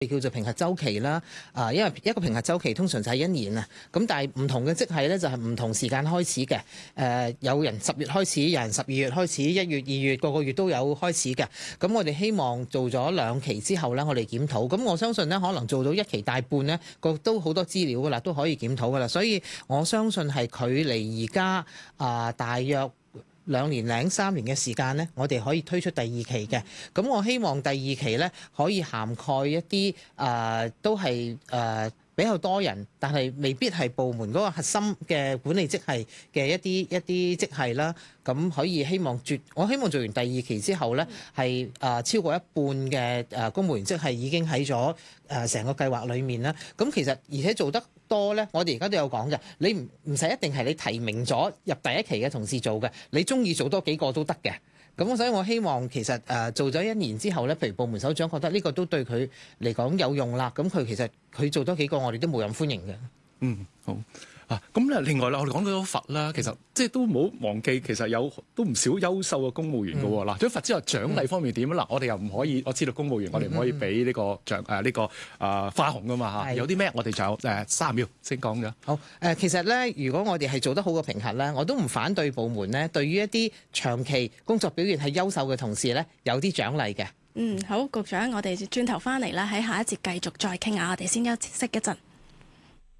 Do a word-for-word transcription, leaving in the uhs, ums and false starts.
叫做評核週期啦，啊，因為一個評核週期通常就係一年啊，咁但係唔同嘅職系咧就係唔同時間開始嘅，誒有人十月開始，有人十二月開始，一月、二月個個月都有開始嘅，咁我哋希望做咗兩期之後咧，我哋檢討，咁我相信咧可能做到一期大半咧，個都好多資料噶啦，都可以檢討噶啦，所以我相信係距離而家啊大約兩年零三年嘅時間呢，我哋可以推出第二期嘅。咁我希望第二期呢，可以涵蓋一啲誒、呃、都係誒、呃、比較多人，但係未必係部門嗰個核心嘅管理職系嘅一啲一啲職系啦。咁可以希望絕，我希望做完第二期之後呢，係誒、呃、超過一半嘅誒公務員職系已經喺咗誒成個計劃裡面啦。咁其實而且做得多咧，我哋而家都有講嘅，你唔唔使一定係你提名咗入第一期嘅同事做嘅，你中意做多幾個都得嘅。咁所以我希望其實誒、呃、做咗一年之後咧，譬如部門首長覺得呢個都對佢嚟講有用啦，咁佢其實佢做多幾個，我哋都冇人歡迎嘅。嗯，好。 啊，咁咧另外啦，我哋講到罰啦，其實即係都唔好忘記，其實有都唔少優秀嘅公務員㗎喎。嗱、嗯，除咗罰之外，獎勵方面點啊？嗱、嗯，我哋又唔可以，我知道公務員我哋唔可以俾呢個獎誒呢、呃這個啊、呃、花紅㗎嘛嚇。有啲咩我哋就有誒三十秒先講咗。 好誒、呃，其實咧，如果我哋係做得好嘅評核咧，我都唔反對部門咧，對於一啲長期工作表現係優秀嘅同事咧，有啲獎勵嘅。 嗯，好，局長，我哋轉頭翻嚟啦，喺下一節繼續再傾下，我哋先休息一陣。